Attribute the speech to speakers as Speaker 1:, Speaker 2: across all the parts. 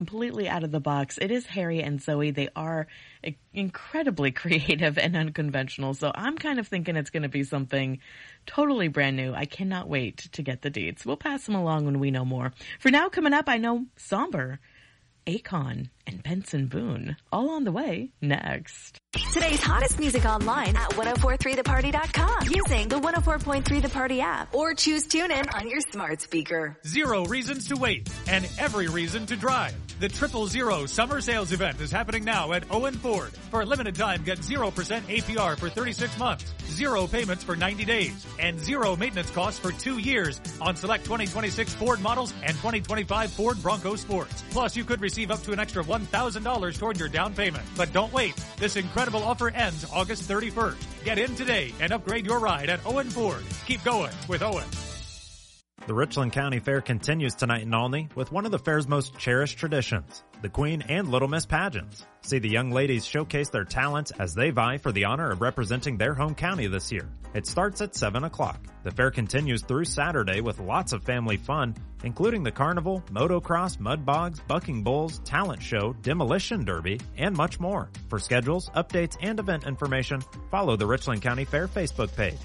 Speaker 1: completely out of the box. It is Harry and Zoe. They are incredibly creative and unconventional. So I'm kind of thinking it's going to be something totally brand new. I cannot wait to get the deets. We'll pass them along when we know more. For now, coming up, I know Somber, Akon, and Benson Boone. All on the way next.
Speaker 2: Today's hottest music online at 1043theparty.com using the 104.3 The Party app or choose TuneIn on your smart speaker.
Speaker 3: 0 reasons to wait and every reason to drive. The 000 Summer Sales Event is happening now at Owen Ford. For a limited time, get 0% APR for 36 months, 0 payments for 90 days, and 0 maintenance costs for 2 years on select 2026 Ford models and 2025 Ford Bronco Sports. Plus, you could receive up to an extra $1,000 toward your down payment. But don't wait. This incredible offer ends August 31st. Get in today and upgrade your ride at Owen Ford. Keep going with Owen.
Speaker 4: The Richland County Fair continues tonight in Olney with one of the fair's most cherished traditions, the Queen and Little Miss pageants. See the young ladies showcase their talents as they vie for the honor of representing their home county this year. It starts at 7 o'clock. The fair continues through Saturday with lots of family fun, including the carnival, motocross, mud bogs, bucking bulls, talent show, demolition derby, and much more. For schedules, updates, and event information, follow the Richland County Fair Facebook page.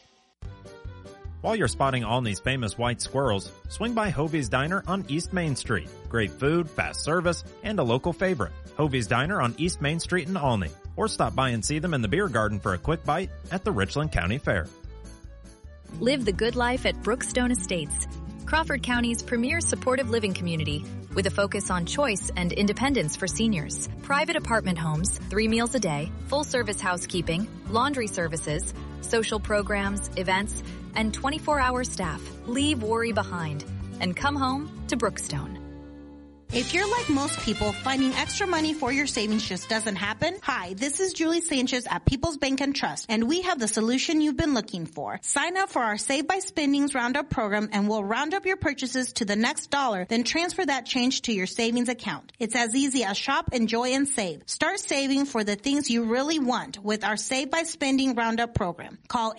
Speaker 4: While you're spotting Olney's famous white squirrels, swing by Hovey's Diner on East Main Street. Great food, fast service, and a local favorite. Hovey's Diner on East Main Street in Olney. Or stop by and see them in the beer garden for a quick bite at the Richland County Fair.
Speaker 5: Live the good life at Brookstone Estates, Crawford County's premier supportive living community with a focus on choice and independence for seniors. Private apartment homes, 3 meals a day, full-service housekeeping, laundry services, social programs, events, and 24-hour staff. Leave worry behind and come home to Brookstone.
Speaker 6: If you're like most people, finding extra money for your savings just doesn't happen. Hi, this is Julie Sanchez at People's Bank and Trust, and we have the solution you've been looking for. Sign up for our Save by Spendings Roundup program, and we'll round up your purchases to the next dollar, then transfer that change to your savings account. It's as easy as shop, enjoy, and save. Start saving for the things you really want with our Save by Spending Roundup program. Call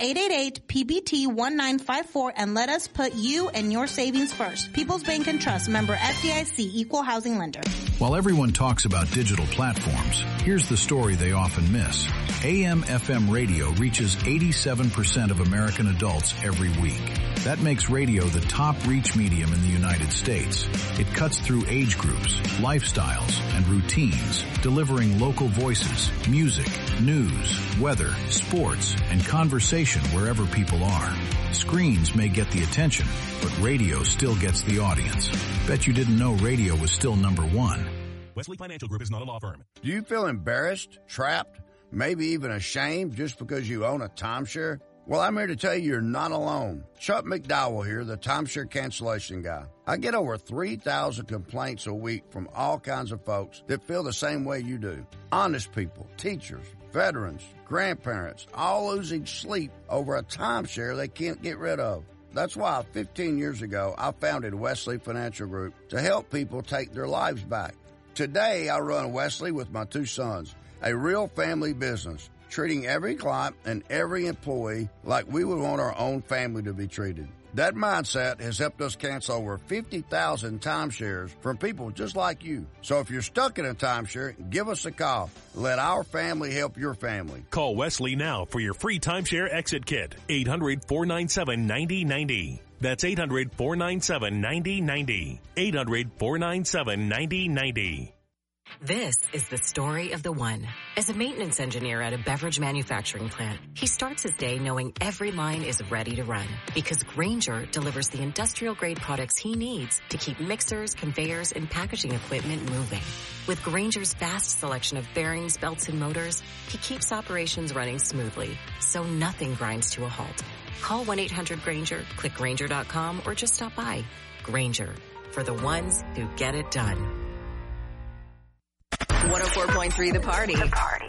Speaker 6: 888-PBT-1954 and let us put you and your savings first. People's Bank and Trust, member FDIC, equal housing lender.
Speaker 7: While everyone talks about digital platforms, here's the story they often miss. AM/FM radio reaches 87% of American adults every week. That makes radio the top reach medium in the United States. It cuts through age groups, lifestyles, and routines, delivering local voices, music, news, weather, sports, and conversation wherever people are. Screens may get the attention, but radio still gets the audience. Bet you didn't know radio was still number one.
Speaker 8: Wesley Financial Group is not a law firm.
Speaker 9: Do you feel embarrassed, trapped, maybe even ashamed just because you own a timeshare? Well, I'm here to tell you you're not alone. Chuck McDowell here, the timeshare cancellation guy. I get over 3,000 complaints a week from all kinds of folks that feel the same way you do. Honest people, teachers, veterans, grandparents, all losing sleep over a timeshare they can't get rid of. That's why 15 years ago, I founded Wesley Financial Group to help people take their lives back. Today, I run Wesley with my 2 sons, a real family business, treating every client and every employee like we would want our own family to be treated. That mindset has helped us cancel over 50,000 timeshares from people just like you. So if you're stuck in a timeshare, give us a call. Let our family help your family.
Speaker 8: Call Wesley now for your free timeshare exit kit. 800-497-9090. That's 800-497-9090. 800-497-9090.
Speaker 10: This is the story of the one. As a maintenance engineer at a beverage manufacturing plant, he starts his day knowing every line is ready to run because Grainger delivers the industrial-grade products he needs to keep mixers, conveyors, and packaging equipment moving. With Grainger's vast selection of bearings, belts, and motors, he keeps operations running smoothly, so nothing grinds to a halt. Call 1-800-GRAINGER, click Grainger.com, or just stop by. Grainger, for the ones who get it done.
Speaker 2: 104.3 The Party.